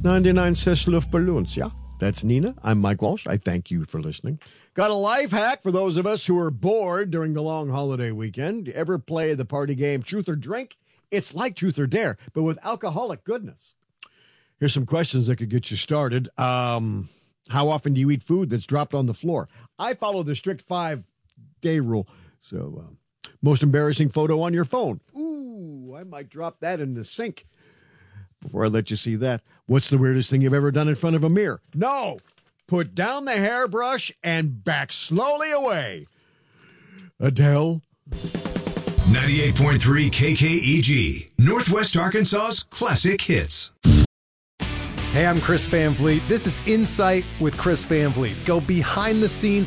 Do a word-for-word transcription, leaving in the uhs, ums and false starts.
ninety-nine says Luftballons, yeah. That's Nina. I'm Mike Walsh. I thank you for listening. Got a life hack for those of us who are bored during the long holiday weekend. You ever play the party game Truth or Drink? It's like Truth or Dare, but with alcoholic goodness. Here's some questions that could get you started. Um, how often do you eat food that's dropped on the floor? I follow the strict five-day rule. So, uh, most embarrassing photo on your phone? Ooh, I might drop that in the sink. Before I let you see that, what's the weirdest thing you've ever done in front of a mirror? No! Put down the hairbrush and back slowly away. Adele? ninety-eight point three K K E G, Northwest Arkansas's classic hits. Hey, I'm Chris Van Vliet. This is Insight with Chris Van Vliet. Go behind the scenes